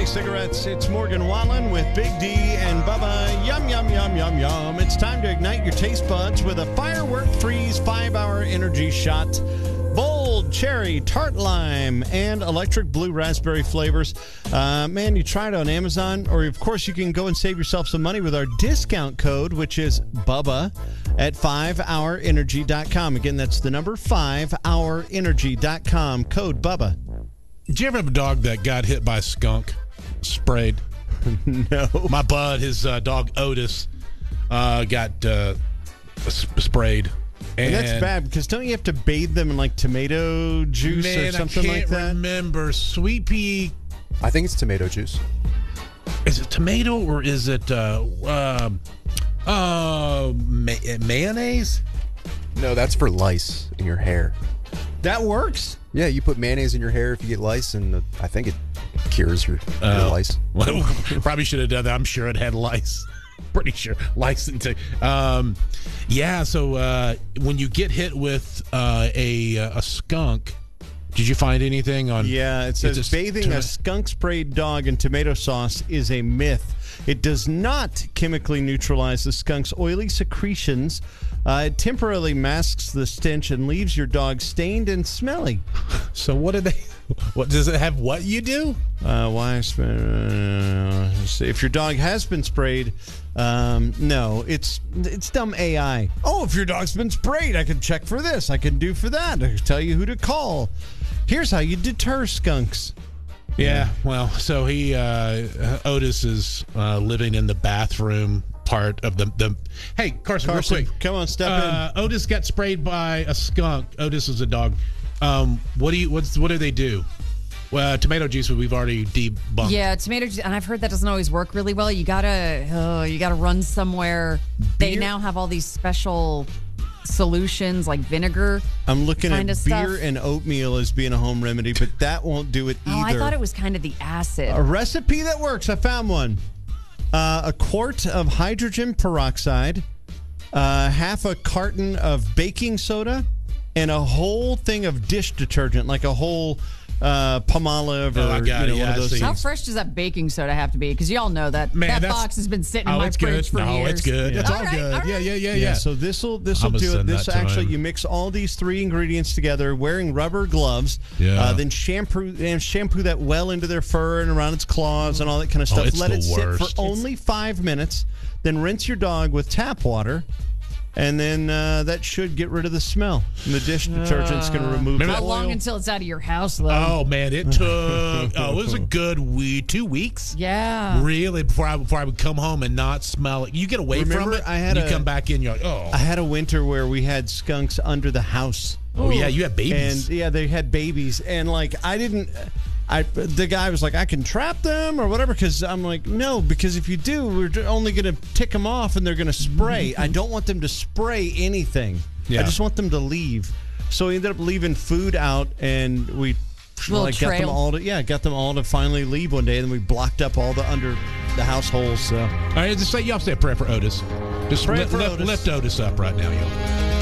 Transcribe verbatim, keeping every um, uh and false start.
Cigarettes. It's Morgan Wallen with Big D and Bubba. Yum, yum, yum, yum, yum. It's time to ignite your taste buds with a Firework Freeze five-hour energy shot. Bold, cherry, tart lime, and electric blue raspberry flavors. Uh, man, you try it on Amazon, or of course you can go and save yourself some money with our discount code, which is Bubba at five hour energy dot com. Again, that's the number five hour energy dot com. Code Bubba. Did you ever have a dog that got hit by a skunk, sprayed? No. My bud, his uh, dog Otis, uh, got uh, sp- sprayed. And, and that's bad because don't you have to bathe them in like tomato juice man, or something I can't like that? remember. Sweet pea. I think it's tomato juice. Is it tomato or is it uh, uh, uh, ma- mayonnaise? No, that's for lice in your hair. That works? Yeah, you put mayonnaise in your hair if you get lice, and uh, I think it cures your, your Oh. lice. Well, probably should have done that. I'm sure it had lice. Pretty sure lice. And t- um, yeah. So uh, when you get hit with uh, a a skunk, did you find anything on? Yeah, it says It's a- bathing a skunk-sprayed dog in tomato sauce is a myth. It does not chemically neutralize the skunk's oily secretions. Uh, it temporarily masks the stench and leaves your dog stained and smelly. So what did they? What does it have? What you do? Uh, why? Uh, if your dog has been sprayed, um, no, it's it's dumb A I. Oh, if your dog's been sprayed, I can check for this. I can do for that. I can tell you who to call. Here's how you deter skunks. Yeah. Well, so he uh, Otis is uh, living in the bathroom part of the the. Hey, Carson, Carson, real quick, come on, step uh, in. Otis got sprayed by a skunk. Otis is a dog. Um, what do you? What's what do they do? Well, tomato juice we've already debunked. Yeah, tomato juice, and I've heard that doesn't always work really well. You gotta, oh, you gotta run somewhere. They Beer- now have all these special solutions like vinegar. I'm looking kind at of beer stuff. and oatmeal as being a home remedy, but that won't do it either. Oh, I thought it was kind of the acid. A recipe that works. I found one. Uh, a quart of hydrogen peroxide, uh, half a carton of baking soda, and a whole thing of dish detergent, like a whole uh, Palmolive or Oh, I got you know, it. Yeah, one of I those see. How things. fresh does that baking soda have to be? Because y'all know that Man, that that's- box has been sitting in Oh, my it's fridge good. for No, years. it's good. It's All all right, good. all right. Yeah, yeah, yeah, Yeah, yeah. so this will this will I'm gonna do it. send This that to actually, him. you mix all these three ingredients together, wearing rubber gloves. Yeah. Uh, then shampoo and shampoo that well into their fur and around its claws and all that kind of Oh, stuff. it's Let the it sit worst. for only five minutes. Then rinse your dog with tap water. And then uh, that should get rid of the smell. And the dish detergent's going to remove Remember the How oil. long until it's out of your house, though? Oh man, it took oh, it was a good week, two weeks. Yeah. Really, before I before I would come home and not smell it. You get away Remember, from it. I had you a- come back in. You're like, oh, I had a winter where we had skunks under the house. oh yeah, you have babies. And yeah, they had babies, and like I didn't. I the guy was like, I can trap them or whatever, because I'm like, no, because if you do, we're only going to tick them off and they're going to spray. I don't want them to spray anything. Yeah. I just want them to leave. So we ended up leaving food out, and we Little like got them trail. all to yeah, got them all to finally leave one day, and then we blocked up all the under the house holes. So All right, just say y'all say a prayer for Otis. Just Pray lift, for lift, Otis. lift Otis up right now, y'all.